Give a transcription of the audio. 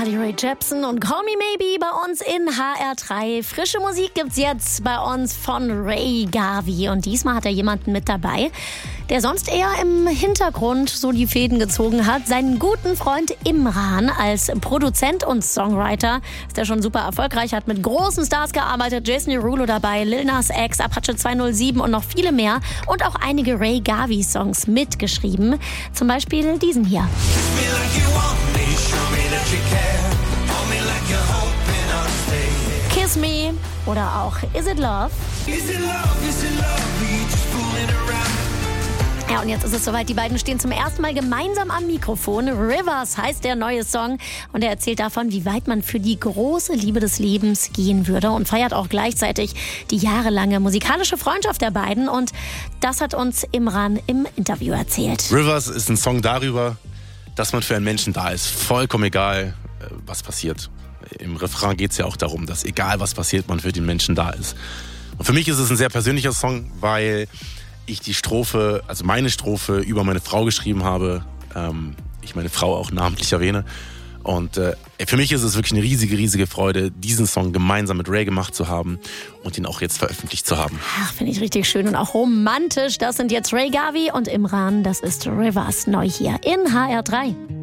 Carly Rae Jepsen und Call Me Maybe bei uns in HR3. Frische Musik gibt's jetzt bei uns von Ray Garvey. Und diesmal hat er jemanden mit dabei, der sonst eher im Hintergrund so die Fäden gezogen hat. Seinen guten Freund Imran als Produzent und Songwriter ist er schon super erfolgreich, hat mit großen Stars gearbeitet. Jason Derulo dabei, Lil Nas X, Apache 207 und noch viele mehr. Und auch einige Ray Garvey Songs mitgeschrieben. Zum Beispiel diesen hier. Kiss Me oder auch Is It Love? Ja, und jetzt ist es soweit. Die beiden stehen zum ersten Mal gemeinsam am Mikrofon. Rivers heißt der neue Song und er erzählt davon, wie weit man für die große Liebe des Lebens gehen würde und feiert auch gleichzeitig die jahrelange musikalische Freundschaft der beiden. Und das hat uns Imran im Interview erzählt. Rivers ist ein Song darüber, dass man für einen Menschen da ist. Vollkommen egal, was passiert. Im Refrain geht es ja auch darum, dass egal was passiert, man für den Menschen da ist. Und für mich ist es ein sehr persönlicher Song, weil ich die Strophe, also meine Strophe über meine Frau geschrieben habe. Ich meine Frau auch namentlich erwähne. Und für mich ist es wirklich eine riesige, riesige Freude, diesen Song gemeinsam mit Ray gemacht zu haben und ihn auch jetzt veröffentlicht zu haben. Ach, finde ich richtig schön und auch romantisch. Das sind jetzt Ray Garvey und Imran. Das ist Rivers neu hier in HR3.